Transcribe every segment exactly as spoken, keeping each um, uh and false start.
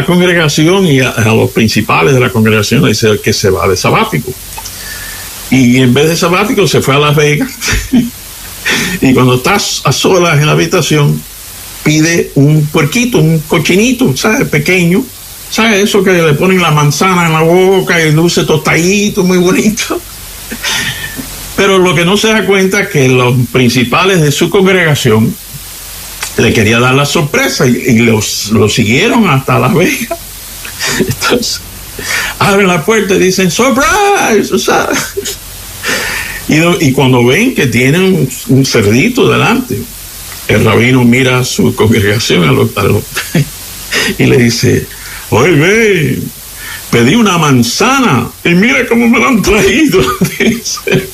la congregación y a, a los principales de la congregación le dice que se va de sabático. Y en vez de sabático se fue a Las Vegas. Y cuando estás a solas en la habitación, pide un puerquito, un cochinito, ¿sabes? Pequeño. ¿Sabes? Eso que le ponen la manzana en la boca y luce tostadito, muy bonito. Pero lo que no se da cuenta es que los principales de su congregación le quería dar la sorpresa y, y los, lo siguieron hasta Las Vegas. Entonces, abren la puerta y dicen, ¡surprise! ¿Sabes? Y, y cuando ven que tienen un, un cerdito delante, el rabino mira a su congregación a lo, a lo, y le dice, oye, pedí una manzana y mira cómo me la han traído. Dice.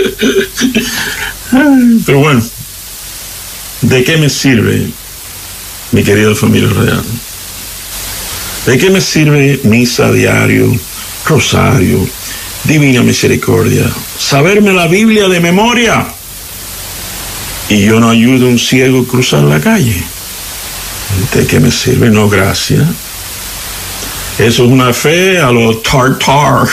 Pero bueno, ¿de qué me sirve, mi querida familia real? ¿De qué me sirve misa diario, rosario, divina misericordia, saberme la Biblia de memoria y yo no ayudo a un ciego a cruzar la calle? ¿De qué me sirve? No, gracias. Eso es una fe a los tartar.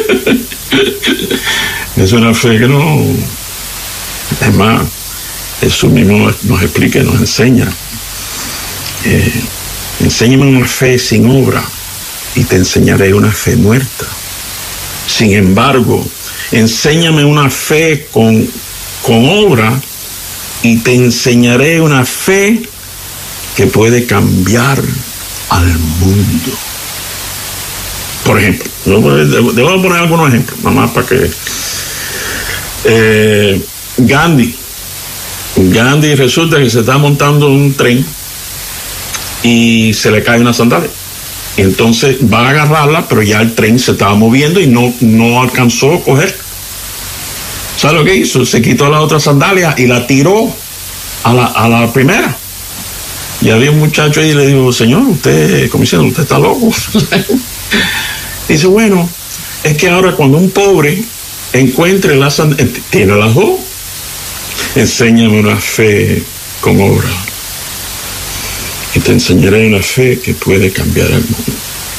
Es una fe que no... Es más, eso mismo nos explica, nos enseña. Eh, enséñame una fe sin obra y te enseñaré una fe muerta. Sin embargo, enséñame una fe con, con obra y te enseñaré una fe que puede cambiar al mundo. Por ejemplo, debo poner algunos ejemplos, mamá, para que... Eh, Gandhi. Gandhi resulta que se está montando un tren y se le cae una sandalia. Entonces va a agarrarla, pero ya el tren se estaba moviendo y no, no alcanzó a coger. ¿Sabe lo que hizo? Se quitó la otra sandalia y la tiró a la, a la primera. Y había un muchacho ahí y le dijo, señor, usted, como diciendo, usted está loco. Dice, bueno, es que ahora cuando un pobre encuentre la sandalia, tiene las dos. Enséñame una fe con obra y te enseñaré una fe que puede cambiar el mundo.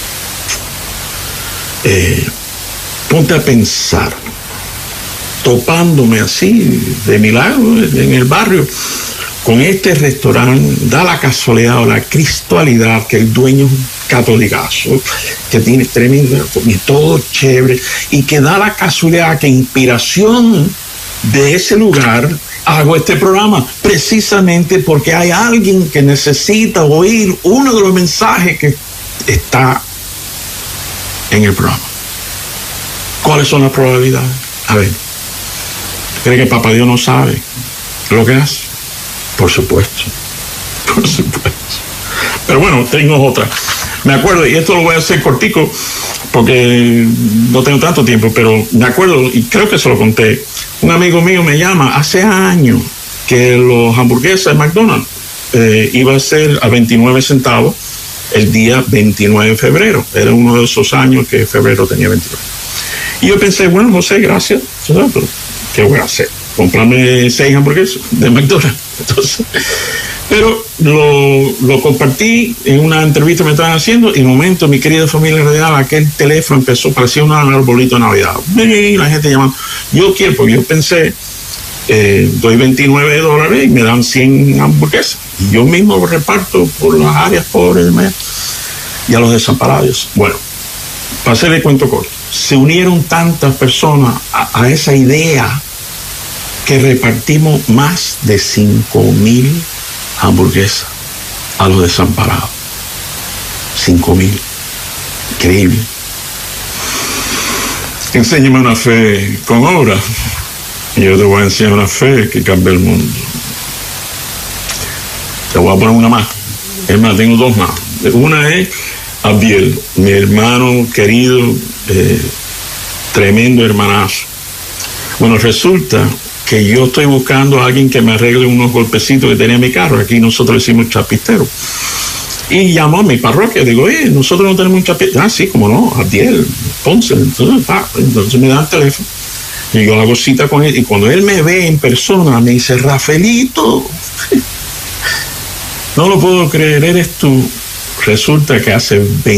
Eh, ponte a pensar, topándome así de milagro en el barrio con este restaurante, da la casualidad o la cristualidad que el dueño es un catolicazo, que tiene tremenda comida, todo chévere, y que da la casualidad que inspiración de ese lugar hago este programa, precisamente porque hay alguien que necesita oír uno de los mensajes que está en el programa. ¿Cuáles son las probabilidades? A ver, ¿cree que Papá Dios no sabe lo que hace? Por supuesto, por supuesto. Pero bueno, tengo otra. Me acuerdo, y esto lo voy a hacer cortico porque no tengo tanto tiempo, pero me acuerdo, y creo que se lo conté, un amigo mío me llama hace años que los hamburguesas de McDonald's eh, iba a ser a veintinueve centavos el día veintinueve de febrero. Era uno de esos años que febrero tenía veintinueve. Y yo pensé, bueno, José, gracias. Pero, ¿qué voy a hacer? Comprarme seis hamburguesas de McDonald's. Entonces, pero lo, lo compartí en una entrevista que me estaban haciendo y en un momento, mi querida familia real, aquel teléfono empezó, parecía un arbolito de Navidad. Y la gente llamando, yo quiero, porque yo pensé, eh, doy veintinueve dólares y me dan cien hamburguesas. Y yo mismo lo reparto por las áreas pobres y a los desamparados. Bueno, para hacerle cuento corto, se unieron tantas personas a, a esa idea que repartimos más de cinco mil hamburguesas a los desamparados. Cinco mil. Increíble. Enséñame una fe con obra y yo te voy a enseñar una fe que cambia el mundo. Te voy a poner una más. Es más, tengo dos más. Una es Abdiel, mi hermano querido, eh, tremendo hermanazo. Bueno, resulta que yo estoy buscando a alguien que me arregle unos golpecitos que tenía en mi carro. Aquí nosotros decimos chapistero. Y llamó a mi parroquia. Digo, oye, nosotros no tenemos un chapistero. Ah, sí, como no, Abdiel, Ponce. Entonces, ah, entonces me da el teléfono. Y yo hago cita con él. Y cuando él me ve en persona, me dice, Rafaelito, no lo puedo creer, eres tú. Resulta que hace veinte